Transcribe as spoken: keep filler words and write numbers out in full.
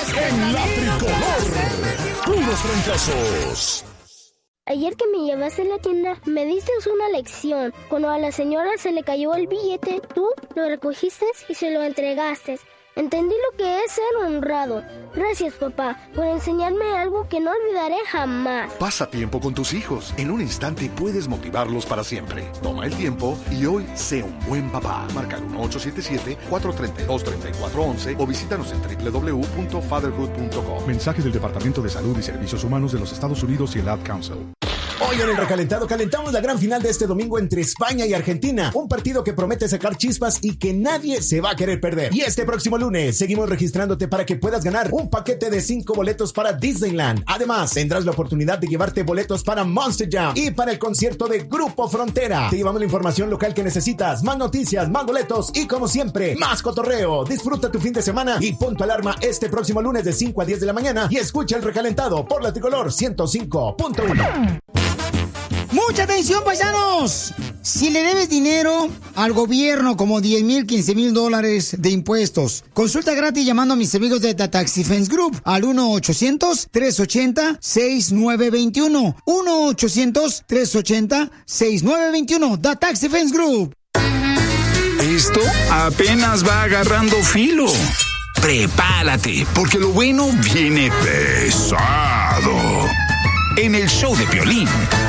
en la tricolor. Puros trancazos. Ayer que me llevaste a la tienda, me diste una lección. Cuando a la señora se le cayó el billete, tú lo recogiste y se lo entregaste. Entendí lo que es ser honrado. Gracias, papá, por enseñarme algo que no olvidaré jamás. Pasa tiempo con tus hijos. En un instante puedes motivarlos para siempre. Toma el tiempo y hoy sé un buen papá. Marca el uno ocho siete siete, cuatro tres dos, tres cuatro uno uno o visítanos en doble u doble u doble u punto fatherhood punto com. Mensaje del Departamento de Salud y Servicios Humanos de los Estados Unidos y el Ad Council. Hoy en el Recalentado calentamos la gran final de este domingo entre España y Argentina. Un partido que promete sacar chispas y que nadie se va a querer perder. Y este próximo lunes seguimos registrándote para que puedas ganar un paquete de cinco boletos para Disneyland. Además, tendrás la oportunidad de llevarte boletos para Monster Jam y para el concierto de Grupo Frontera. Te llevamos la información local que necesitas, más noticias, más boletos y, como siempre, más cotorreo. Disfruta tu fin de semana y pon tu alarma este próximo lunes de cinco a diez de la mañana y escucha el Recalentado por la Tricolor ciento cinco punto uno. ¡Mucha atención, paisanos! Si le debes dinero al gobierno, como diez mil, quince mil dólares de impuestos, consulta gratis llamando a mis amigos de The Tax Defense Group al uno ochocientos, tres ochenta, sesenta y nueve veintiuno. uno ochocientos, tres ochenta, sesenta y nueve veintiuno. The Tax Defense Group. Esto apenas va agarrando filo. Prepárate, porque lo bueno viene pesado. En el show de Piolín.